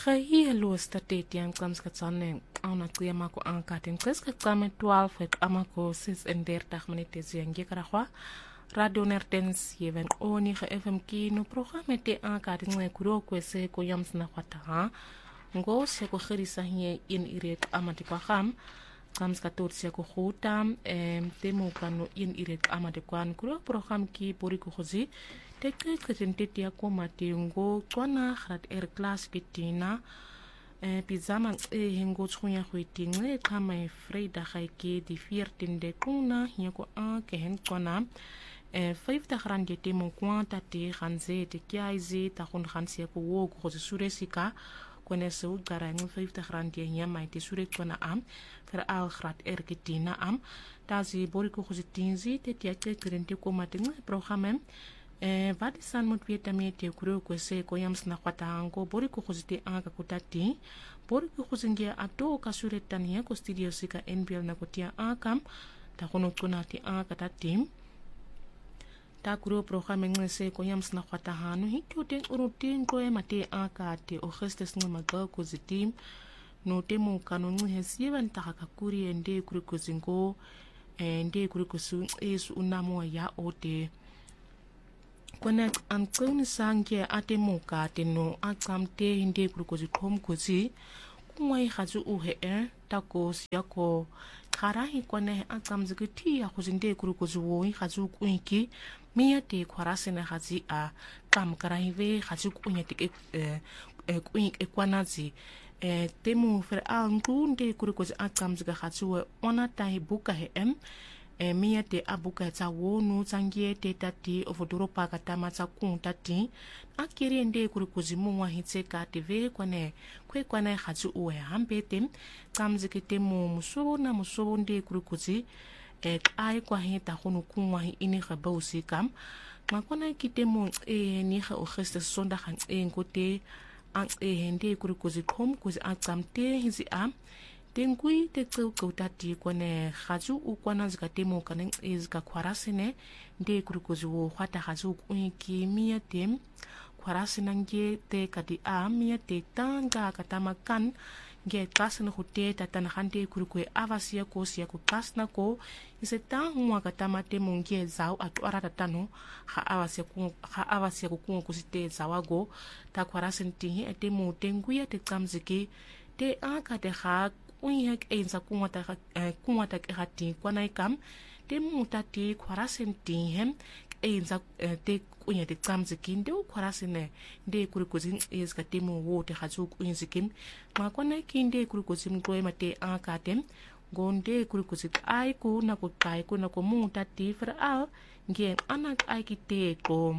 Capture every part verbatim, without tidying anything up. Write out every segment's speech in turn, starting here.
Gehi los stateti ang kams katsane au na klima ko ang katin kres katsame twaalf ek amako sis en dertig minute ziengi karahwa radio nertens yeven oni ge F M kino programme te ang katin nge kuro kwese ko yams na kwata ha ngo se ko khirisa hie in iret amati kwa kham kams katot se ko khutam em temu kanu in iret amati kwan kuro program ki pori ko khozi teke ketenteti ya ko matingo kwana khat er class kitina e pizama e hengo tsunya khuitingle kama e freida khaike di viertien de kuna hieko a ke hen kwana e five ta grande temo kwanta te ganze te kiaize ta gon ganse ko wo ko se suresika kone se u garang five ta grande nya mai te sure kwana am fer al grat er kitina am ta zi boriko khozitinzi te tiake krente ko matingle programme Eh, vadi san mut vietami te kuro kwese ko yams na kwatango bori ko khuzite anga kutati bori ko khuzingia ato kasure tania ko studio sika N B L na kotia akam ta kono kunati anga tatim ta kuro programme ngese ko yams na kwatahanu hikyo ten urutin ko e mate anga te o gestes no maga ko zitim no temo kanonu hesivan ta kakuri ende kuro ko zingo ende kuro ko su esu unamo ya ote kwana am kuni sange ate muka te no akamte hinde kurukozi kom kozi kumwai khazu uhe e tako siako kharahi kwana akam zgiti ya khuzinde kurukozi woi khazu kuiki miya te khwarase na khazi a kam karahive khazu kunya te e kuink e kwanazi e temu fer a ngunde kurukozi akam zga khazu ona tai buka he em e mia te abuka tsa wonu tsangie te tati ofodoropa katama tsa kun tati akiri ende kuri kuzimu wa hitse ka tv kwane kwe kwane khatsu uwe hambete kamzike te mu musobo na musobo nde kuri kuzi e ai kwa hita khonu kunwa hi ini khabausi kam makwana kite mu e ni kha o khiste sonda khan e ngote an e hende kuri kuzi khom kuzi akamte hizi am tengui te tsau kautati kwane khaju u kwana zika temo kanen izika kwarasene nde kurukozi wo khwata khaju kuiki mia tem kwarasena nge te kadi a mia te tanga katama kan nge kasana khote tatana khande kurukwe avasia ko sia ko kasna ko ise tangwa katama temo nge zau atwara tatano kha avasia ko kha avasia ko ko site zawago ta kwarasenti etemo tengui te kamziki te aka te kha uihek einsa kumata kumata khati kwana ikam te mutati khwarasenti hem einsa te kunya te tsamzikin de khwarasene de kurikuzin is ka temu wo te khazu kuinzikin ma kwana kinde kurikuzin ko mate akatem gonde kurikuzit ai ku na ko kai ku na ko mutati fer al ngen anak ai kite ko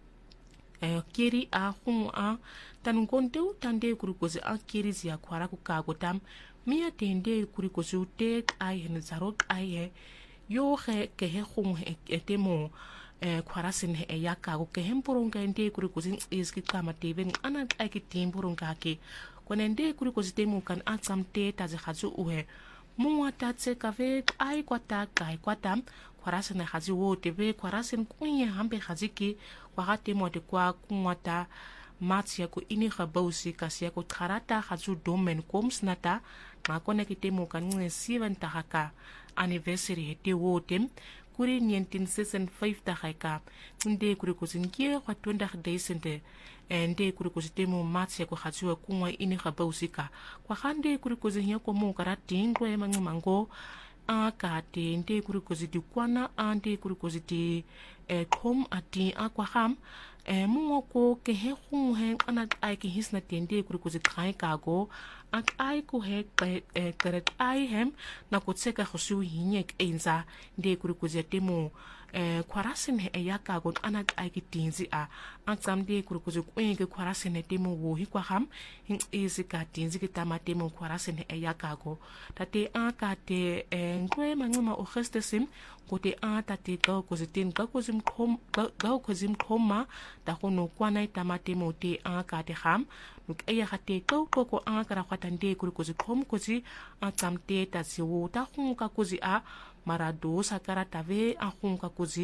e kiri a hu a tan gonde tande kurikuzi a kiri zia khwara ku ka gotam mia tende kurikozi te ai hen zarok ai yo he ke he khum e temo e khwarasin he yaka ko ke hemporonga ende kurikozi iski kama teben ana ai ki temporonga ke konende kurikozi temo kan atsamte ta ze khazu uhe muwa tatse kave ai kwata kai kwatam khwarasin khazi wo tebe khwarasin kunya hambe khaziki kwa temo de kwa kunwata matsia ko ini khabausi kasia ko kharata khazu domen komsnata makone kitemo kanwe seven tahaka anniversary hete wotem kuri nineteen sixty-five tahaka nde kuri ko singie kwa twenda daysente ende kuri ko sitemo matsia ko khazu ko ngwa ini khabausika kwa khande kuri ko zinya ko mo karati ngwe mangumango aka te nde kuri ko zidikwana ande kuri ko ziti e kom ati akwa ham e mo ko ke he khu he ana ai ke hisna tende kuri ko zikai kago ak ai ko he keret ai hem na ko tseka khosu hinyek einza nde kuri ko zetemo e kwarasin he yaka gon ana ai ki tinzi a aksam de kuri ko zuke kwarasin temo wo hi kwa ham hin izika tinzi ki tamate mo kwarasin he yaka go tate aka te ngwe manguma o gestesim ko te ata te ka ko zitin ka ko zim khom ka ko zim khoma ta kono kwana tamate mo te aka te ham nuk eya khate ko ko ko aka ra khatande kuri ko zikhom ko zi akamte ta si wo ta khunka ko zi a marado sakara tave a khunka ko zi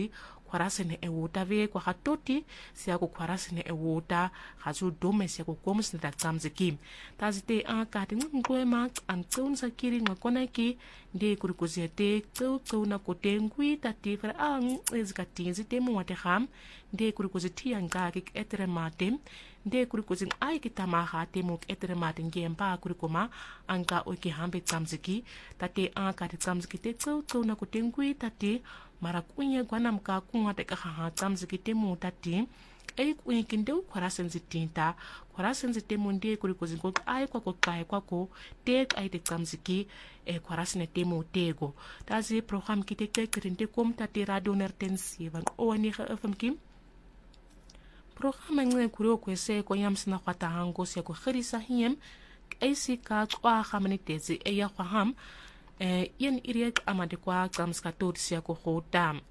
kwarasene e wuta ve kwa hatoti siya ku kwarasene e wuta hazu dome siya ku komus na tsamziki tazite akati ngwe ma an tsun sakiri ngakona ki ndi kuri kuzete tsu tsu na kote ngwi tati fra ang ezikatinzi temu wate ham ndi kuri kuziti angaki etere mate ndi kuri kuzing ai kitamaha temu etere mate ngemba kuri koma anga oki hambe tsamziki tate akati tsamziki te tsu tsu na kote ngwi tati mara kunye gwana mka kunga te kaha tsamziki temu tati ei kunye kindeu kwarasen zitinta kwarasen zitemu ndi kuri kuzingo ai kwa ko kai kwa ko tek ai te tsamziki e kwarasene temu tego tazi program kite kekirinde kom tati radio nertensi van oni ga F M kim program ngwe kuri okwese ko yamsina kwata hango se ko khirisa hiem ei sika kwa khamanitezi e ya kham eh yen iriek amade kwa tsamska totsia ko khotam